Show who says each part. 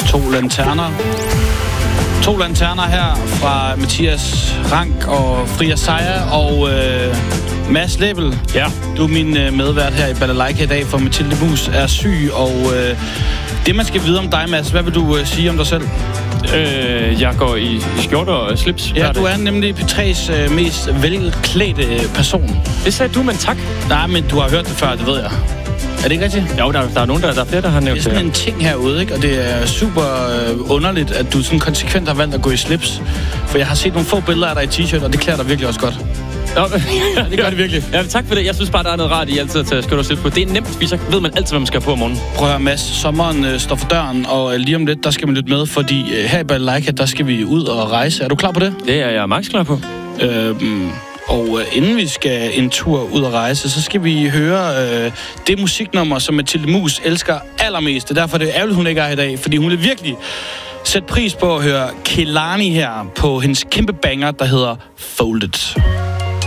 Speaker 1: To lanterner her fra Mathias Rank og Fria Sejer og Mads Lebel.
Speaker 2: Ja.
Speaker 1: Du er min medvært her i Balalaika i dag, for Mathilde Mus er syg, og det man skal vide om dig, Mads, hvad vil du sige om dig selv?
Speaker 2: Jeg går i skjorter og slips.
Speaker 1: Ja, du er nemlig P3's mest velklædte person.
Speaker 2: Det sagde du, men tak.
Speaker 1: Nej, men du har hørt det før, det ved jeg. Er det ikke rigtigt?
Speaker 2: Jo, der er nogen, der er flere, der har nævnt det.
Speaker 1: Det er sådan en ting herude, ikke? Og det er super underligt, at du sådan konsekvent har valgt at gå i slips. For jeg har set nogle få billeder af dig i t-shirt, og det klæder dig virkelig også godt.
Speaker 2: Ja,
Speaker 1: det gør det virkelig.
Speaker 2: Ja, tak for det. Jeg synes bare, der er noget rart i altid at tage skjorter og slips på. Det er nemt, fordi så ved man altid, hvad man skal på om morgenen. Prøv
Speaker 1: at høre, Mads. Sommeren står for døren, og lige om lidt, der skal man lytte med, fordi her i Balalaika, der skal vi ud og rejse. Er du klar på det?
Speaker 2: Det er jeg max klar på.
Speaker 1: Og inden vi skal en tur ud og rejse, så skal vi høre det musiknummer, som Mathilde Mus elsker allermest. Det er derfor, det er ærgerligt, hun ikke er i dag, fordi hun vil virkelig sætte pris på at høre Kehlani her på hendes kæmpe banger, der hedder Folded.